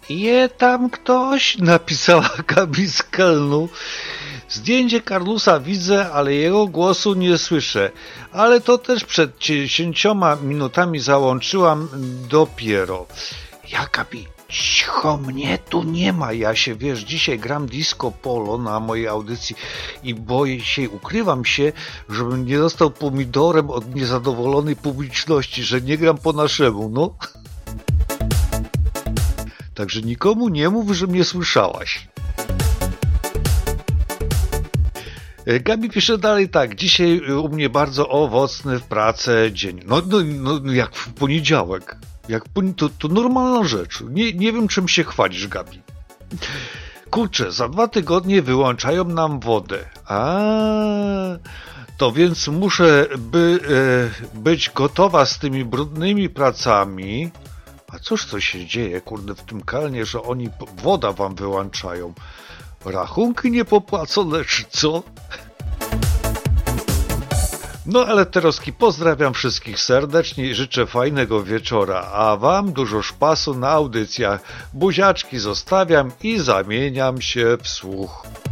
Je tam ktoś? Napisała Gabi z Kelnu. Zdjęcie Carlusa widzę, ale jego głosu nie słyszę. Ale to też przed 10 minutami załączyłam dopiero. Ja, Gabi, cicho, mnie tu nie ma. Ja się, wiesz, dzisiaj gram disco polo na mojej audycji i boję się, ukrywam się, żebym nie dostał pomidorem od niezadowolonej publiczności, że nie gram po naszemu, no. Także nikomu nie mów, że mnie słyszałaś. Gabi pisze dalej tak. Dzisiaj u mnie bardzo owocny w pracę dzień. No jak w poniedziałek. To normalna rzecz. Nie wiem, czym się chwalisz, Gabi. Kurczę, za 2 tygodnie wyłączają nam wodę. To więc muszę być gotowa z tymi brudnymi pracami. A cóż to się dzieje, kurde, w tym Kelnie, że oni woda wam wyłączają? Rachunki niepopłacone, czy co? No ale Teroski, pozdrawiam wszystkich serdecznie i życzę fajnego wieczora, a wam dużo szpasu na audycjach. Buziaczki zostawiam i zamieniam się w słuch.